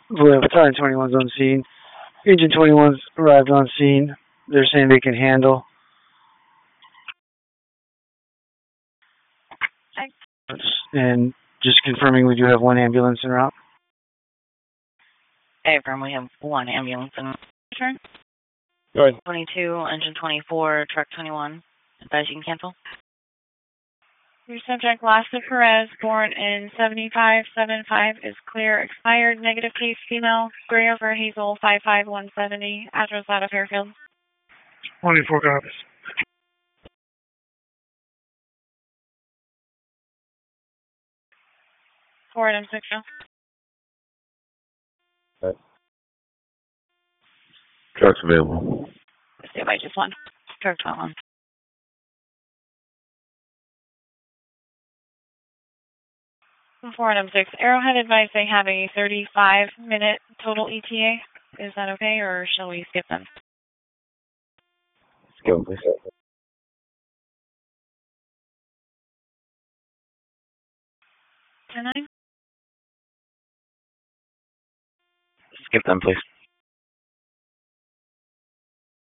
We have Battalion 21's on scene. Region 21's arrived on scene. They're saying they can handle. And just confirming we do have one ambulance en route. Hey, firm, we have one ambulance in return. Go ahead. 22, engine 24, truck 21. Advise you can cancel. Your subject, Lassa Perez, born in 7575, is clear, expired, negative case, female, gray over Hazel, 55170, address out of Fairfield. 24 copies. Forward M6 now. Right. Truck's available. Stay by just one. Truck 21. Forward M6. Arrowhead advised they have a 35-minute total ETA. Is that okay, or shall we skip them? Let's go, please. 10-9? Skip them, please.